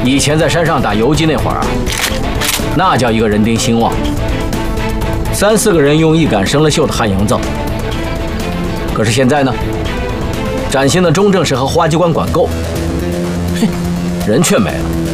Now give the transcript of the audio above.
以前在山上打游击那会儿啊，那叫一个人丁兴旺，3、4个人用一杆生了锈的汉营造。可是现在呢，崭新的中正市和花机关管够，嘿，人却没了。